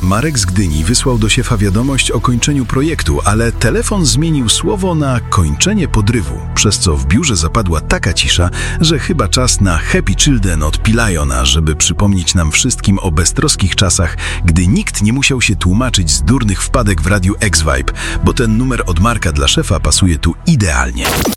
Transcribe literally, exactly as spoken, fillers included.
Marek z Gdyni wysłał do szefa wiadomość o kończeniu projektu, ale telefon zmienił słowo na kończenie podrywu, przez co w biurze zapadła taka cisza, że chyba czas na Happy Children od Pilajona, żeby przypomnieć nam wszystkim o beztroskich czasach, gdy nikt nie musiał się tłumaczyć z durnych wpadek w radiu X-Vibe, bo ten numer od Marka dla szefa pasuje tu idealnie.